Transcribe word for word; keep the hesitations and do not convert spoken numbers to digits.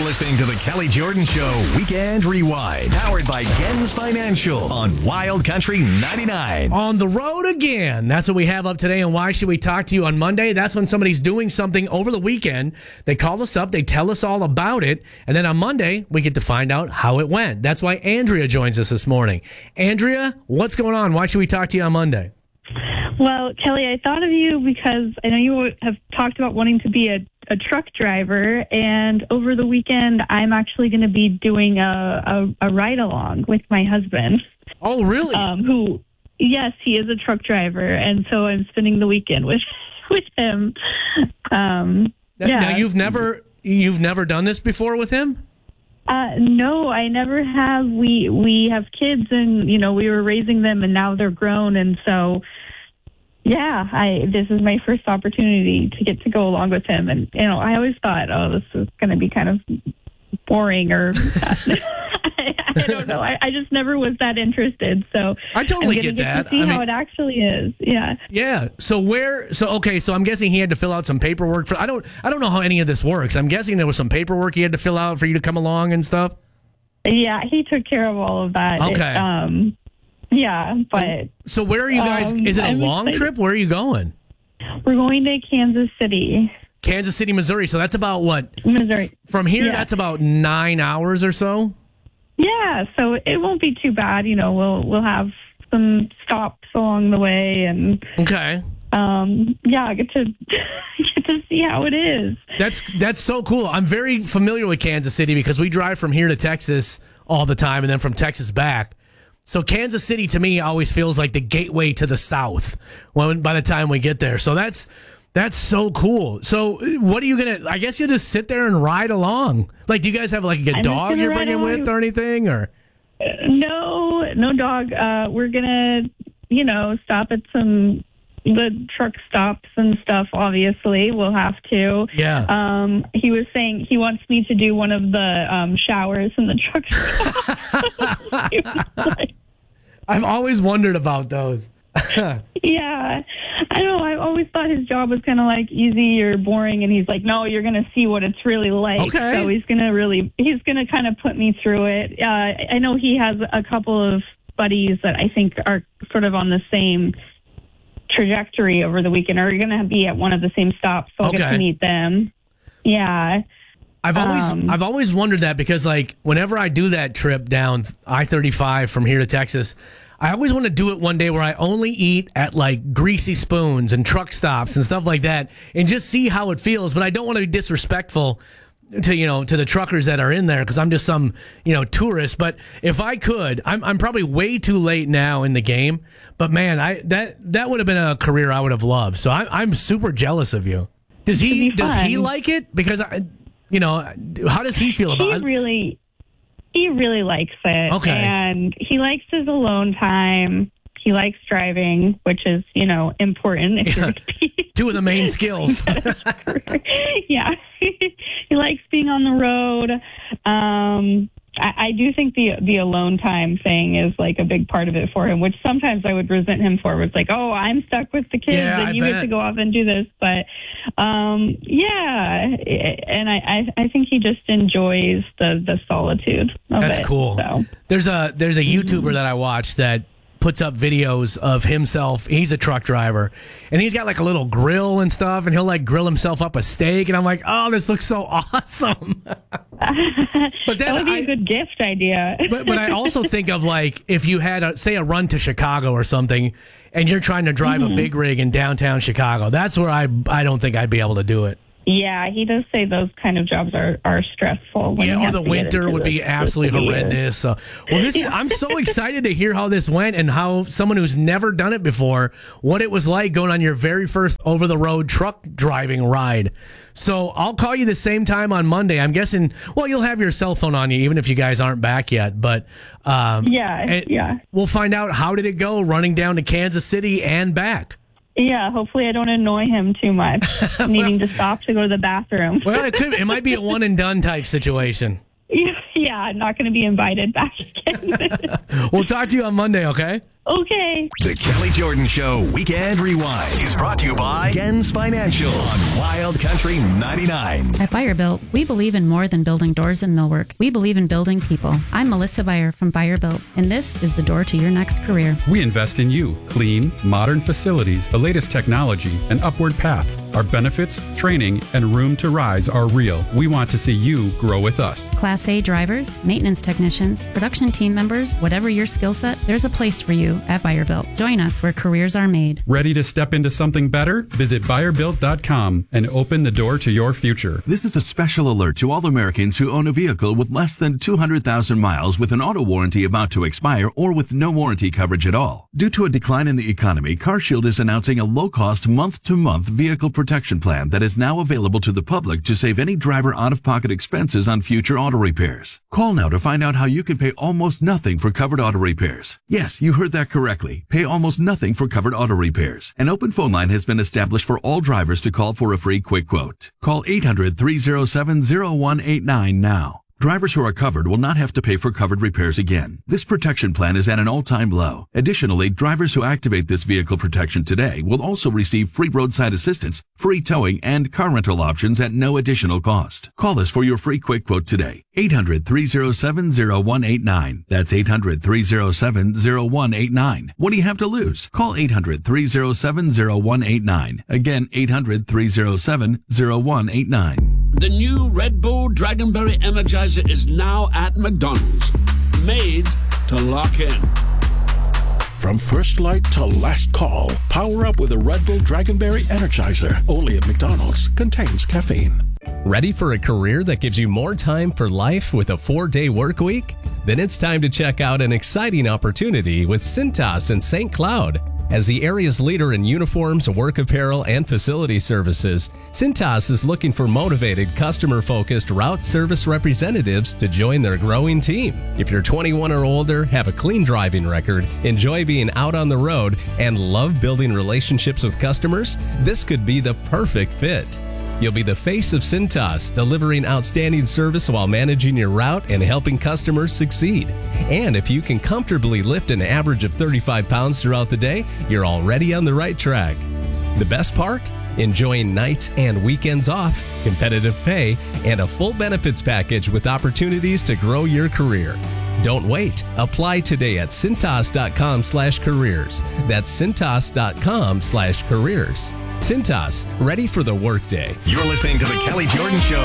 listening to the Kelly Jordan Show Weekend Rewind, powered by Gens Financial on Wild Country ninety-nine. On the road again. That's what we have up today. And why should we talk to you on Monday? That's when somebody's doing something over the weekend. They call us up, they tell us all about it, and then on Monday, we get to find out how it went. That's why Andrea joins us this morning. Andrea, what's going on? Why should we talk to you on Monday? Well, Kelly, I thought of you because I know you have talked about wanting to be a, a truck driver, and over the weekend, I'm actually going to be doing a, a, a ride-along with my husband. Oh, really? Um, who, yes, he is a truck driver, and so I'm spending the weekend with with him. Um, now, yeah. now, you've never you've never done this before with him? Uh, no, I never have. We we have kids, and you know we were raising them, and now they're grown, and so. Yeah, I this is my first opportunity to get to go along with him. And, you know, I always thought, oh, this is going to be kind of boring or I, I don't know. I, I just never was that interested. So I totally I'm get get that. To see I how mean, it actually is. Yeah. Yeah. So where, so, okay. So I'm guessing he had to fill out some paperwork for, I don't, I don't know how any of this works. I'm guessing there was some paperwork he had to fill out for you to come along and stuff. Yeah. He took care of all of that. Okay. It, um, Yeah, but... So where are you guys? Um, is it a I'm long excited. trip? Where are you going? We're going to Kansas City. Kansas City, Missouri. So that's about what? Missouri. From here, Yeah. that's about nine hours or so? Yeah, so it won't be too bad. You know, we'll we'll have some stops along the way, and Okay. um, yeah, I get to get to see how it is. That's that's so cool. I'm very familiar with Kansas City because we drive from here to Texas all the time and then from Texas back. So Kansas City to me always feels like the gateway to the South when by the time we get there. So that's that's so cool. So what are you gonna? I guess you just sit there and ride along. Like, do you guys have like a I'm just dog gonna you're ride bringing with along. or anything? Or Uh, no, no dog. Uh, we're gonna, you know, stop at some the truck stops and stuff. Obviously, we'll have to. Yeah. Um, he was saying he wants me to do one of the um, showers in the truck stop. He was like, I've always wondered about those. yeah, I don't know. I always thought his job was kind of like easy or boring, and he's like, "No, you're going to see what it's really like." Okay. So he's going to really, he's going to kind of put me through it. Uh, I know he has a couple of buddies that I think are sort of on the same trajectory over the weekend, or are going to be at one of the same stops, so I'll get Okay. to meet them. Yeah. I've always Um, I've always wondered that because like whenever I do that trip down I thirty-five from here to Texas, I always want to do it one day where I only eat at like Greasy Spoons and truck stops and stuff like that and just see how it feels. But I don't want to be disrespectful to, you know, to the truckers that are in there because I'm just some, you know, tourist. But if I could, I'm I'm probably way too late now in the game. But man, I that that would have been a career I would have loved. So I, I'm super jealous of you. Does he be does he fun. like it? Because I, you know, how does he feel about He it? really, he really likes it. Okay. And he likes his alone time. He likes driving, which is, you know, important if Yeah. you're going to be. Two of the main skills. Yeah. He likes being on the road. Um, I, I do think the the alone time thing is like a big part of it for him, which sometimes I would resent him for. It's like, oh, I'm stuck with the kids Yeah, and I you bet. get to go off and do this. But um, yeah, and I, I, I think he just enjoys the, the solitude of That's it. cool. So. There's a there's a YouTuber that I watch that puts up videos of himself. He's a truck driver, and he's got like a little grill and stuff, and he'll like grill himself up a steak, and I'm like, oh, this looks so awesome. But then That would be I- a good gift idea. But but I also think of like if you had a, say a run to Chicago or something, and you're trying to drive Mm-hmm. a big rig in downtown Chicago. That's where I I don't think I'd be able to do it. Yeah, he does say those kind of jobs are, are stressful. When Yeah, you or have the to get winter into would be the- absolutely the year. horrendous. So, well, this I'm so excited to hear how this went and how someone who's never done it before, what it was like going on your very first over the road truck driving ride. So I'll call you the same time on Monday. I'm guessing. Well, you'll have your cell phone on you, even if you guys aren't back yet. But um, Yeah, and yeah. we'll find out how did it go running down to Kansas City and back. Yeah, hopefully I don't annoy him too much, needing to stop to go to the bathroom. Well, it could. It might be a one and done type situation. Yeah, I'm not going to be invited back again. We'll talk to you on Monday. Okay. Okay. The Kelly Jordan Show Weekend Rewind is brought to you by Gens Financial on Wild Country ninety-nine. At Buyer Built, we believe in more than building doors and millwork. We believe in building people. I'm Melissa Buyer from Buyer Built, and this is the door to your next career. We invest in you. Clean, modern facilities, the latest technology, and upward paths. Our benefits, training, and room to rise are real. We want to see you grow with us. Class A drivers, maintenance technicians, production team members, whatever your skill set, there's a place for you at Buyer Built. Join us where careers are made. Ready to step into something better? Visit buyer built dot com and open the door to your future. This is a special alert to all Americans who own a vehicle with less than two hundred thousand miles with an auto warranty about to expire or with no warranty coverage at all. Due to a decline in the economy, CarShield is announcing a low-cost month-to-month vehicle protection plan that is now available to the public to save any driver out-of-pocket expenses on future auto repairs. Call now to find out how you can pay almost nothing for covered auto repairs. Yes, you heard that correctly. Pay almost nothing for covered auto repairs. An open phone line has been established for all drivers to call for a free quick quote. Call eight hundred, three oh seven, oh one eight nine now. Drivers who are covered will not have to pay for covered repairs again. This protection plan is at an all-time low. Additionally, drivers who activate this vehicle protection today will also receive free roadside assistance, free towing, and car rental options at no additional cost. Call us for your free quick quote today. eight hundred, three oh seven, oh one eight nine. That's eight hundred, three oh seven, oh one eight nine. What do you have to lose? Call eight hundred, three oh seven, oh one eight nine. Again, eight hundred, three oh seven, oh one eight nine. The new Red Bull Dragonberry Energizer is now at McDonald's. Made to lock in. From first light to last call, power up with a Red Bull Dragonberry Energizer. Only at McDonald's. Contains caffeine. Ready for a career that gives you more time for life with a four-day work week? Then it's time to check out an exciting opportunity with Cintas in Saint Cloud. As the area's leader in uniforms, work apparel, and facility services, Cintas is looking for motivated, customer-focused route service representatives to join their growing team. If you're twenty-one or older, have a clean driving record, enjoy being out on the road, and love building relationships with customers, this could be the perfect fit. You'll be the face of Cintas, delivering outstanding service while managing your route and helping customers succeed. And if you can comfortably lift an average of thirty-five pounds throughout the day, you're already on the right track. The best part? Enjoying nights and weekends off, competitive pay, and a full benefits package with opportunities to grow your career. Don't wait. Apply today at cintas.com slash careers. That's cintas.com slash careers. Cintas, ready for the workday. You're listening to The Kelly Jordan Show